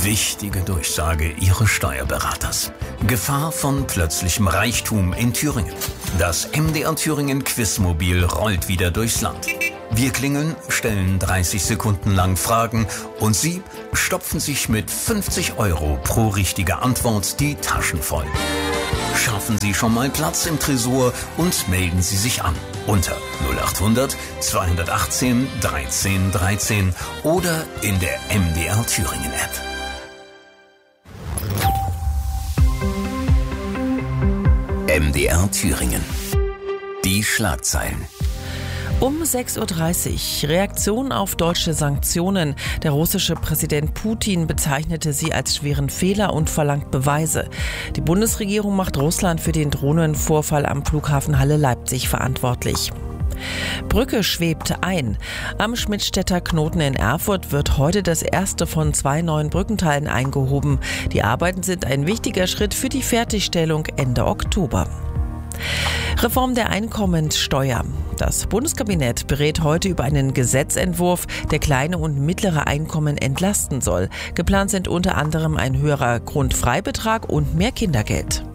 Wichtige Durchsage Ihres Steuerberaters. Gefahr von plötzlichem Reichtum in Thüringen. Das MDR Thüringen Quizmobil rollt wieder durchs Land. Wir klingeln, stellen 30 Sekunden lang Fragen und Sie stopfen sich mit 50 € pro richtige Antwort die Taschen voll. Schaffen Sie schon mal Platz im Tresor und melden Sie sich an unter 0800 218 13 13 oder in der MDR Thüringen App. MDR Thüringen. Die Schlagzeilen. Um 6.30 Uhr. Reaktion auf deutsche Sanktionen. Der russische Präsident Putin bezeichnete sie als schweren Fehler und verlangt Beweise. Die Bundesregierung macht Russland für den Drohnenvorfall am Flughafen Halle-Leipzig verantwortlich. Brücke schwebt ein. Am Schmidtstädter Knoten in Erfurt wird heute das erste von 2 neuen Brückenteilen eingehoben. Die Arbeiten sind ein wichtiger Schritt für die Fertigstellung Ende Oktober. Reform der Einkommensteuer. Das Bundeskabinett berät heute über einen Gesetzentwurf, der kleine und mittlere Einkommen entlasten soll. Geplant sind unter anderem ein höherer Grundfreibetrag und mehr Kindergeld.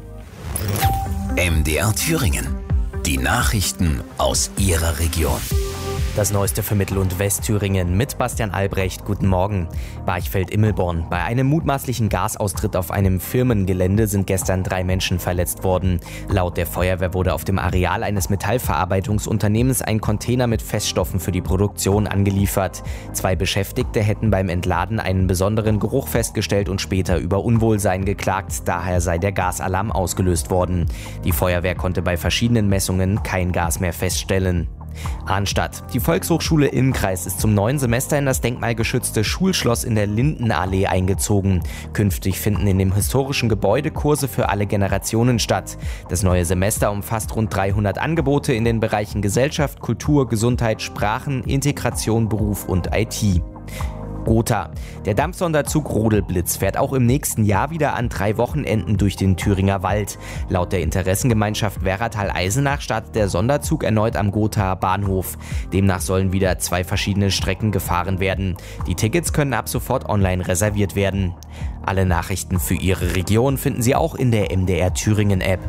MDR Thüringen. Die Nachrichten aus Ihrer Region. Das Neueste für Mittel- und Westthüringen mit Bastian Albrecht. Guten Morgen. Barchfeld-Immelborn. Bei einem mutmaßlichen Gasaustritt auf einem Firmengelände sind gestern 3 Menschen verletzt worden. Laut der Feuerwehr wurde auf dem Areal eines Metallverarbeitungsunternehmens ein Container mit Feststoffen für die Produktion angeliefert. 2 Beschäftigte hätten beim Entladen einen besonderen Geruch festgestellt und später über Unwohlsein geklagt. Daher sei der Gasalarm ausgelöst worden. Die Feuerwehr konnte bei verschiedenen Messungen kein Gas mehr feststellen. Arnstadt. Die Volkshochschule Ilmkreis ist zum neuen Semester in das denkmalgeschützte Schulschloss in der Lindenallee eingezogen. Künftig finden in dem historischen Gebäude Kurse für alle Generationen statt. Das neue Semester umfasst rund 300 Angebote in den Bereichen Gesellschaft, Kultur, Gesundheit, Sprachen, Integration, Beruf und IT. Gotha. Der Dampfsonderzug Rodelblitz fährt auch im nächsten Jahr wieder an 3 Wochenenden durch den Thüringer Wald. Laut der Interessengemeinschaft Werratal-Eisenach startet der Sonderzug erneut am Gothaer Bahnhof. Demnach sollen wieder 2 verschiedene Strecken gefahren werden. Die Tickets können ab sofort online reserviert werden. Alle Nachrichten für Ihre Region finden Sie auch in der MDR Thüringen App.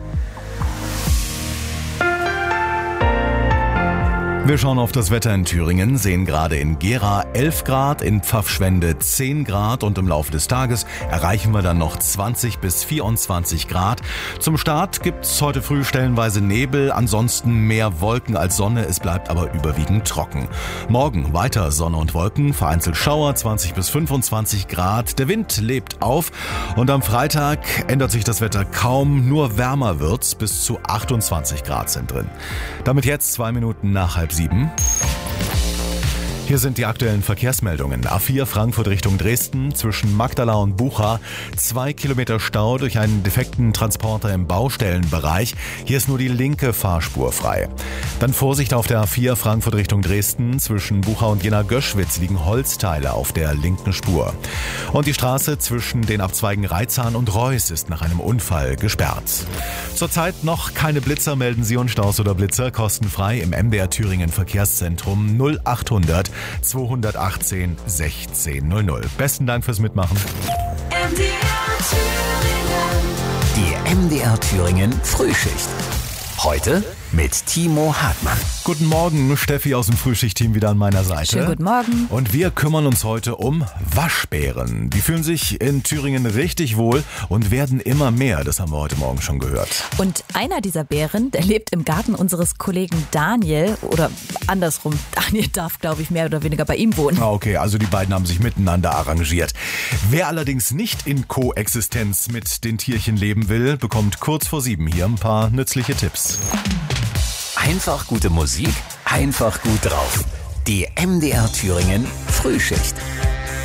Wir schauen auf das Wetter in Thüringen, sehen gerade in Gera 11 Grad, in Pfaffschwende 10 Grad und im Laufe des Tages erreichen wir dann noch 20 bis 24 Grad. Zum Start gibt's heute früh stellenweise Nebel, ansonsten mehr Wolken als Sonne, es bleibt aber überwiegend trocken. Morgen weiter Sonne und Wolken, vereinzelt Schauer 20 bis 25 Grad, der Wind lebt auf und am Freitag ändert sich das Wetter kaum, nur wärmer wird's, bis zu 28 Grad sind drin. Damit jetzt 2 Minuten nach 6:30. Hier sind die aktuellen Verkehrsmeldungen. A4 Frankfurt Richtung Dresden, zwischen Magdala und Bucha 2 Kilometer Stau durch einen defekten Transporter im Baustellenbereich. Hier ist nur die linke Fahrspur frei. Dann Vorsicht auf der A4 Frankfurt Richtung Dresden, zwischen Bucha und Jena-Göschwitz liegen Holzteile auf der linken Spur. Und die Straße zwischen den Abzweigen Reitzahn und Reuß ist nach einem Unfall gesperrt. Zurzeit noch keine Blitzer, melden Sie uns Staus oder Blitzer kostenfrei im MDR Thüringen Verkehrszentrum 0800 218 1600. Besten Dank fürs Mitmachen. Die MDR Thüringen Frühschicht. Heute mit Timo Hartmann. Guten Morgen, Steffi aus dem Frühschichtteam wieder an meiner Seite. Schönen guten Morgen. Und wir kümmern uns heute um Waschbären. Die fühlen sich in Thüringen richtig wohl und werden immer mehr. Das haben wir heute Morgen schon gehört. Und einer dieser Bären, der lebt im Garten unseres Kollegen Daniel. Oder andersrum, Daniel darf, glaube ich, mehr oder weniger bei ihm wohnen. Okay, also die beiden haben sich miteinander arrangiert. Wer allerdings nicht in Koexistenz mit den Tierchen leben will, bekommt kurz vor 7 hier ein paar nützliche Tipps. Einfach gute Musik, einfach gut drauf. Die MDR Thüringen Frühschicht.